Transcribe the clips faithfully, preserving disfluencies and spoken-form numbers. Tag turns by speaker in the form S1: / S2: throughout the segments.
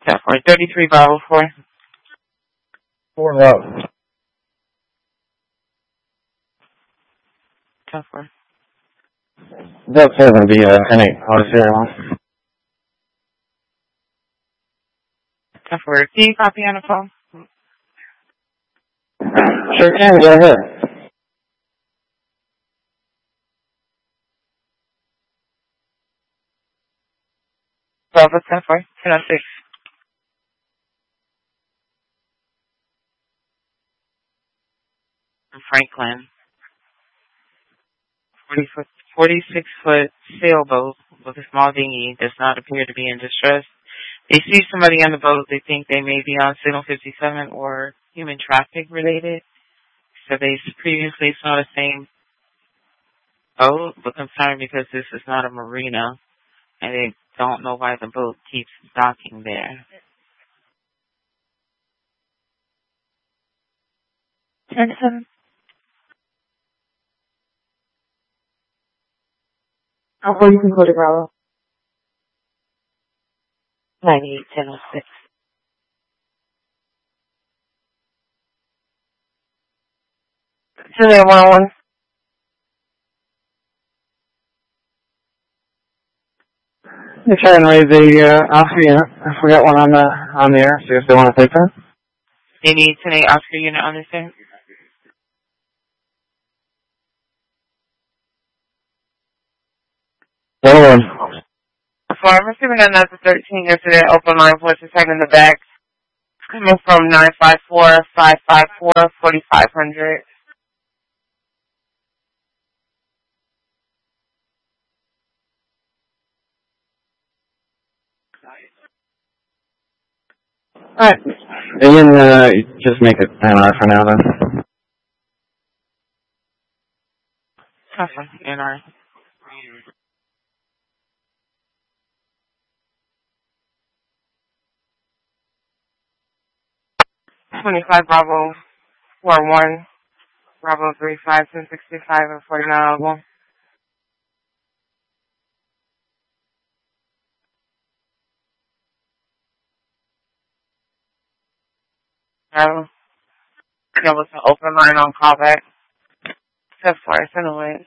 S1: ten four. thirty-three Bravo four.
S2: Four low.
S1: ten four.
S2: Delta seven be uh, N eight. Auto serial.
S1: ten four. Can you copy on the phone?
S2: Sure can, go ahead.
S1: Bravo ten four. ten oh six. Franklin. forty foot, forty-six foot sailboat with a small dinghy does not appear to be in distress. They see somebody on the boat. They think they may be on Signal fifty-seven or human traffic related. So they previously saw the same boat, but concerned because this is not a marina, and they don't know why the boat keeps docking there. ten seven.
S3: Oh, well, you can go to Bravo.
S1: ninety-eight ten oh six.
S3: Julia one oh one.
S2: You try and raise the uh, Oscar unit. I forgot one on the on the air. See if they want to take that.
S1: They need ten eight Oscar unit on this thing.
S2: one oh one.
S3: So I'm receiving a Delta thirteen yesterday, open line voice is heading in the back. Coming from nine five four, five five four, forty-five hundred.
S2: Alright. And then uh, just make it N R for now then.
S1: Awesome. N R.
S3: twenty-five Bravo four one, Bravo three five, ten sixty-five, and forty-nine oh one. Bravo. That was an open line on callback. Except for us, anyway.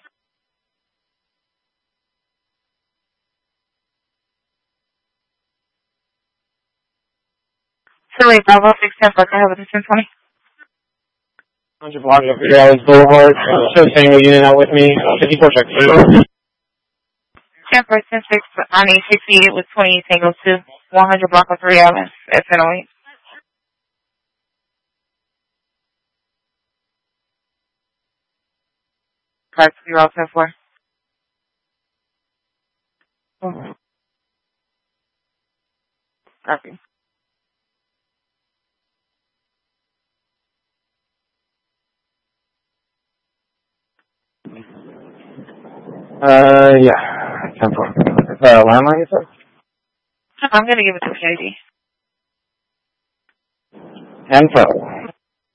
S3: Chile, Bravo six ten, but I have a ten twenty.
S2: one hundred block of Dallas Boulevard. Show single unit out with me. fifty-four check.
S3: ten four, ten six on eight sixty-eight with twenty Tango two. one hundred block of three Islands, S N O eight. five zero ten four. Mm-hmm. Copy.
S2: Uh, yeah. ten four. Uh, landline, you said?
S3: I'm going to give it to K D.
S2: ten four.